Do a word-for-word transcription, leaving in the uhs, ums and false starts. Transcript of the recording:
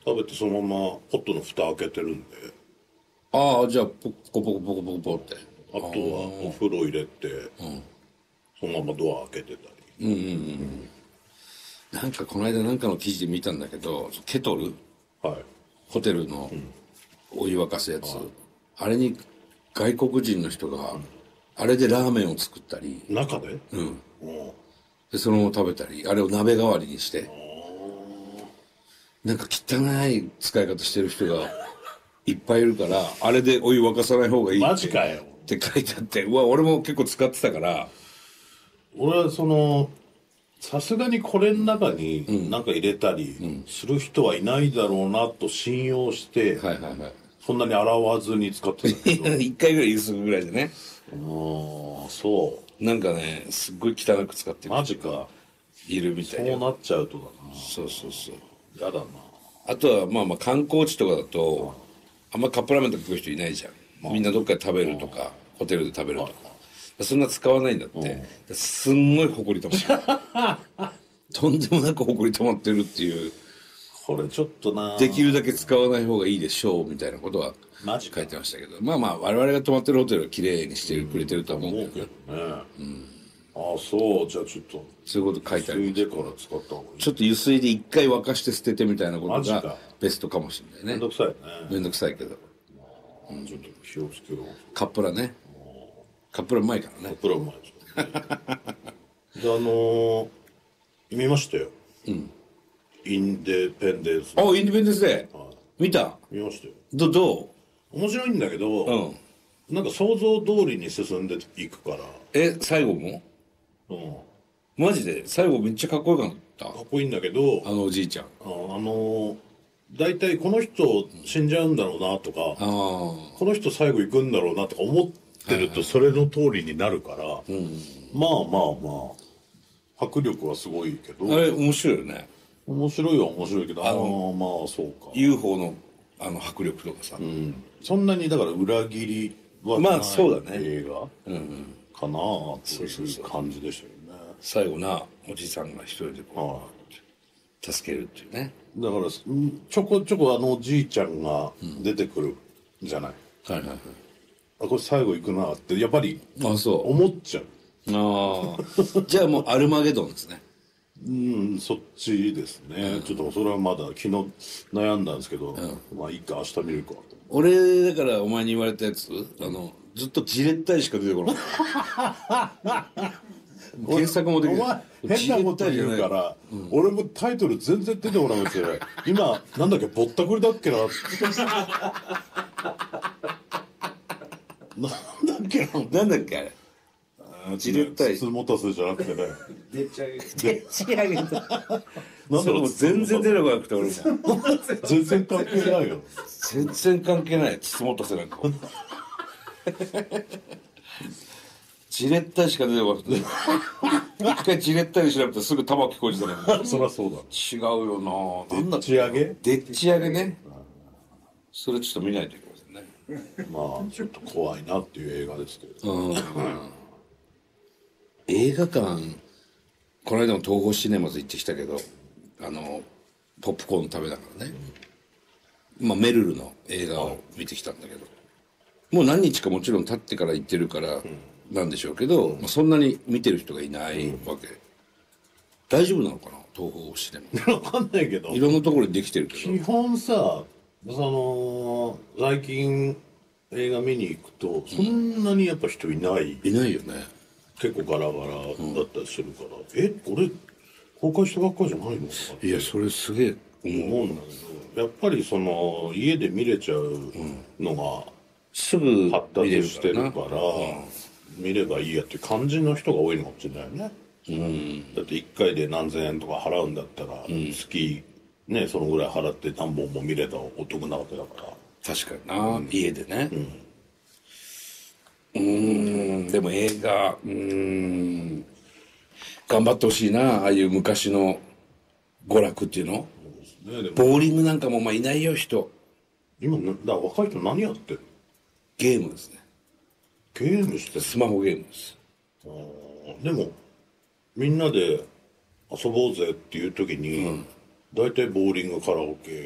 食べてそのままポットの蓋開けてるんで、 ああ、じゃあポコポコポコポコポコってあとはお風呂入れて、そのままドア開けてたり。 なんかこの間なんかの記事で見たんだけど、ケトルはい。 ホテルのお湯沸かすやつ、あれに外国人の人があれでラーメンを作ったり、 中で？ うん、 うん。 でそのまま食べたり、あれを鍋代わりにして、なんか汚い使い方してる人がいっぱいいるから、あれでお湯沸かさない方がいいってマジかよ。 って書いてあって、うわ俺も結構使ってたから。 俺はその、さすがにこれの中に何か入れたりする人はいないだろうなと信用して、 はいはいはい。 そんなに洗わずに使ってたけど。 一回ぐらいゆすぐぐらいでね。 ああ、そなんかね、すっごい汚く使ってう。 るマジか。 いるみたいよ。 そうなっちゃうとだな。 そうそうそう。 やだな。 あとはまあまあ観光地とかだと、あんまカップラーメンとか食う人いないじゃん。みんなどっかで食べるとか、ホテルで食べるとか。そんな使わないんだって。すんごい埃溜まってる。とんでもなく埃溜まってるっていう。 これちょっとな。 できるだけ使わない方がいいでしょうみたいなことはマジか書いてましたけど。まあまあ我々が泊まってるホテルは綺麗にしてくれてるとは思うんだけど。 ね。ああ、そう。じゃあちょっと、 そういうこと書いてある。 ついでから使った方がいい。 ちょっと湯水で一回沸かして捨ててみたいなことがマジかベストかもしれないね。 めんどくさいね。 めんどくさいけど。 ちょっと気をつけよう。 カップラね。カップラうまいからね。 プロうまいですよね。で、あのー、見ましたよ。インデペンデンス。 あ、インディペンデンスデー。見た？ 見ましたよ。 ど、ど面白いんだけど、 う？うん。 なんか想像通りに進んでいくから、 え、最後も？ うん、 マジで最後めっちゃかっこよかった。 かっこいいんだけど、 あのおじいちゃん。 ああのー、大体この人死んじゃうんだろうなとか、 ああ。 この人最後行くんだろうなとか思ってるとそれの通りになるから、まあまあまあ迫力はすごいけど、 あれ面白いよね。 面白いは面白いけど、あのまあそうか、 ユーフォー のあの迫力とかさ。 うん、そんなにだから裏切りはまあないそうだね映画かなという感じでしたよね。 最後なおじさんが一人でこはう助けるっていうね。 い、だからうんちょこちょこあのおじいちゃんが出てくるじゃない、 はいはいはい。 あこれ最後行くなってやっぱりあ、そ思っちゃう。 う。ああ。じゃあもうアルマゲドンですね。 うんそっちですね、ちょっとそれはまだ昨日悩んだんですけど、まあいいか明日見るかと。 俺だからお前に言われたやつ、あのずっとじれったいしか出てこない。原作もできおない。 前変なこと言うから、俺もタイトル全然出てこなくて、今なんだっけぼったくりだっけななんだっけななんだっけあれ。じれったい。 つもたせじゃなくてね、 でっち上げ。でっち上げた。 なんだそれもろう全然出てこなくて俺も。 全然関係ないよ。 全然関係ない。つもたせなんか。じれったいしか出てこなくて。一回じれったい調べたらすぐ玉置浩二だね。 そりゃそうだ。 違うよな。なんだっけ。 でっち上げでっち上げね。それちょっと見ないといけませんね。 まあちょっと怖いなっていう映画ですけど、 うん。映画館この間も東宝シネマズ行ってきたけど、あのポップコーン食べながらね、まあメルルの映画を見てきたんだけど、もう何日かもちろん経ってから行ってるからなんでしょうけど、まあ、そんなに見てる人がいないわけ。大丈夫なのかな東宝シネマ。 分かんないけどいろんなところにできてるけど、 基本さその最近映画見に行くとそんなにやっぱ人いない、 いないよね。 結構ガラガラだったりするから、えこれ公開したばっかりじゃないのかいやそれすげえな思うんだけど、やっぱりその家で見れちゃうのがすぐ発見れる達してるから見ればいいやっていう感じの人が多いのかもしれないよね。 うん。 だっていっかいで何千円とか払うんだったら、月ねそのぐらい払って何本も見れたらお得なわけだから。 確かにな、家でね。うーん、でも映画、うーん、頑張ってほしいな、ああいう昔の娯楽っていうの。 ね、でもボーリングなんかもまあいないよ、人。 今なだから若い人何やってる？ ゲームですね。 ゲームしてる。 スマホゲームです。 でもみんなで遊ぼうぜっていう時に、大体ボーリングカラオケ